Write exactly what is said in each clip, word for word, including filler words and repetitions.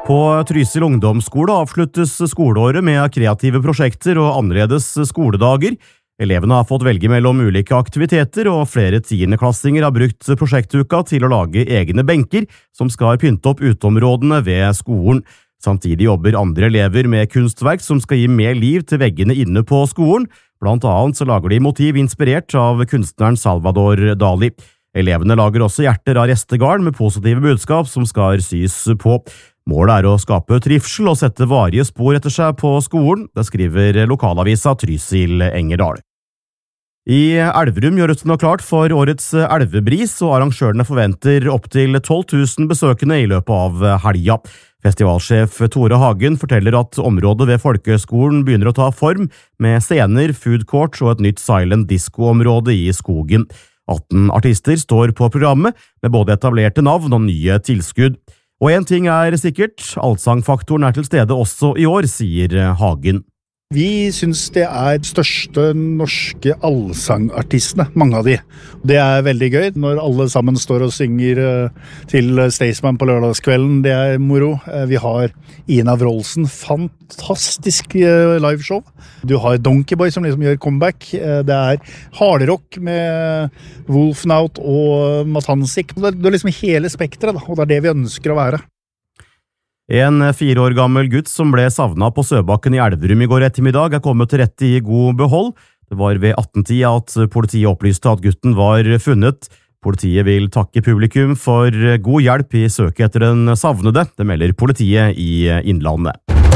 På Trysil ungdomsskole avsluttes skoleåret med kreative prosjekter og annerledes skoledager. Elevene har fått velge mellom ulike aktiviteter, og flere tiendeklassinger har brukt prosjektuka til å lage egne benker som skal pynte opp uteområdene ved skolen. Samtidig jobber andre elever med kunstverk som skal gi mer liv til veggene inne på skolen. Blant annet så lager de motiv inspirert av kunstneren Salvador Dali. Elevene lager også hjerter av restegarn med positive budskap som skal sys på. Målet er å skape trivsel og sette varige spor etter seg på skolen, det skriver lokalavisa Trysil Engerdal. I Elverum gjøres det nå klart for årets elvebris, og arrangørene forventer opp til tolv tusen besøkende i løpet av helga. Festivalsjef Tore Hagen forteller at området ved Folkehøgskolen begynner å ta form, med scener, food court og et nytt silent disco-område i skogen. atten artister står på programmet, med både etablerte navn og nye tilskudd. Og en ting er sikkert, allsangfaktoren er til stede også i år, sier Hagen. Vi synes det er største norske allsangartistene, mange av de. Det er veldig gøy når alle sammen står og synger til Staysman på lørdagskvelden. Det er moro. Vi har Ina Wroldsen, fantastisk liveshow. Du har Donkeyboy som liksom gjør comeback. Det er hardrock med Wolfnaut og Matansik. Det er liksom hele spektret, og det er det vi ønsker å være. En fire år gammel gutt som ble savnet på Søbakken i Elverum i går ettermiddag er kommet til rette i god behold. Det var ved atten-tida at politiet opplyste at gutten var funnet. Politiet vil takke publikum for god hjelp i søket etter den savnede, det melder politiet i Innlandet.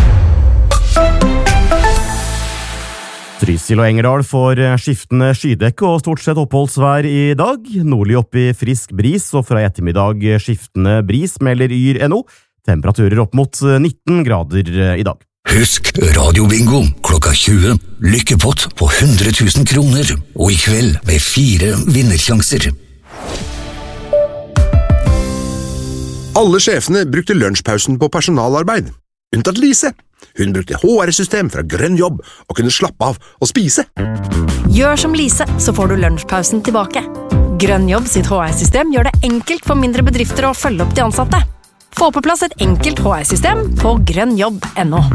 Trysil og Engerdal får skiftende skydekke og stort sett oppholdsvær i dag. Nordlig opp i frisk bris og fra ettermiddag skiftende bris, melder Yr punktum no. Temperaturer opp mot nitten grader i dag. Husk radiobingo klokka tjue. Lykkepott på hundre tusen kroner. Og i kveld med fire vinnersjanser. Alle sjefene brukte lunsjpausen på personalarbeid. Unntatt Lise. Hun brukte H R-system fra Grønn Jobb og kunne slappe av og spise. Gjør som Lise, så får du lunsjpausen tilbake. Grønn Jobb sitt H R-system gjør det enkelt for mindre bedrifter å følge opp de ansatte. Få på plass et enkelt H R-system på grønnjobb punktum no.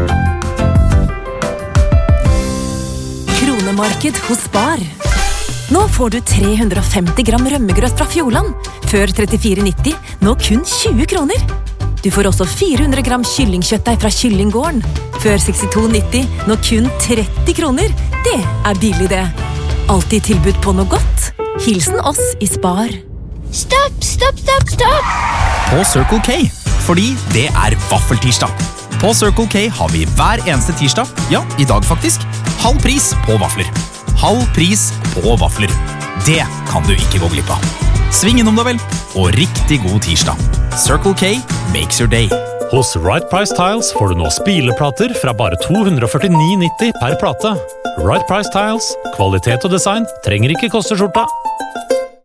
Kronemarked hos Spar. Nå får du tre hundre og femti gram rømmegrøt fra Fjordland. Før trettifire nitti, nå kun tjue kroner. Du får også fire hundre gram kyllingkjøttdeig fra Kyllinggården. Før sekstito nitti, nå kun tretti kroner. Det er billig det. Alltid tilbud på noe godt. Hilsen oss i Spar. Stopp, stopp, stopp, stopp! På Circle K, fordi det er vaffeltirsdag. På Circle K har vi hver eneste tirsdag, ja, i dag faktisk, halv pris på vafler. Halv pris på vafler. Det kan du ikke gå glipp av. Sving innom da vel, og riktig god tirsdag. Circle K makes your day. Hos Right Price Tiles får du nå spileplater fra bare to hundre og førtini nitti per plate. Right Price Tiles, kvalitet og design trenger ikke koste skjorta.